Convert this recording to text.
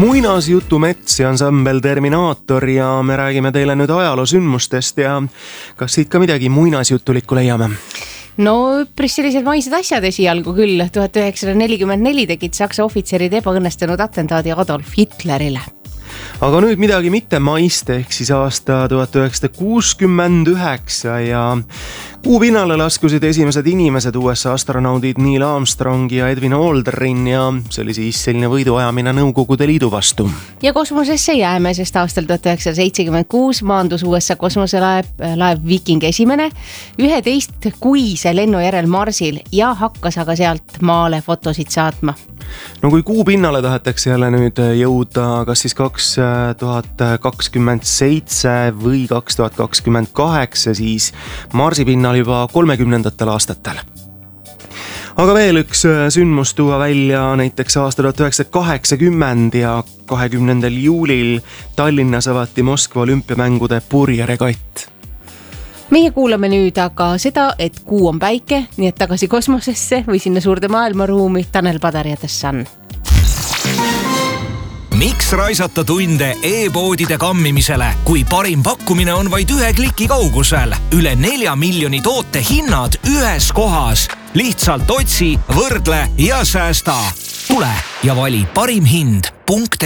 Muinasjutu Mets ja ansambel Terminaator ja me räägime teile nüüd ajaloosündmustest ja kas siit ka midagi muinasjutulikku leiame? No üpris sellised maised asjad esialgu küll. 1944 tegid saksa ohvitserid ebaõnnestunud atentaadi Adolf Hitlerile. Aga nüüd midagi mitte maist ehk siis aasta 1969 ja kuu pinnale laskusid esimesed inimesed USA astronaudid Neil Armstrong ja Edwin Aldrin ja see oli siis selline võiduajamine Nõukogude Liidu vastu. Ja kosmosesse jääme, sest aastal 1976 maandus USA kosmoselaev Viking esimene 11-kuise lennu järel Marsil ja hakkas aga sealt maale fotosid saatma. No kui kuu pinnale tahetakse jälle nüüd jõuda kas siis 2027 või 2028, siis Marsi pinnal juba 30. aastatel. Aga veel üks sündmus tuua välja näiteks aasta 1980 ja 20. juulil Tallinnas avati Moskva olümpiamängude purjeregatt. Meie kuulame nüüd aga seda, et kuu on päike, nii et tagasi kosmosesse või sinna suurde maailmaruumi. Tanel Padar ja The Sun. Miks raisata tunde e-poodide kammimisele, kui parim pakkumine on vaid 1 kliki kaugusel? Üle 4 miljoni toote hinnad ühes kohas. Lihtsalt otsi, võrdle ja säästa. Tule ja vali parim hind.